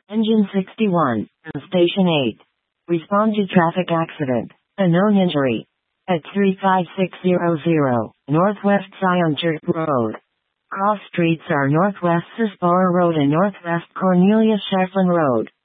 Engine 61, Station 8. Respond to traffic accident. A known injury. At 35600 Northwest Zion Church Road. Cross streets are Northwest Sisborough Road and Northwest Cornelius Shefflin Road.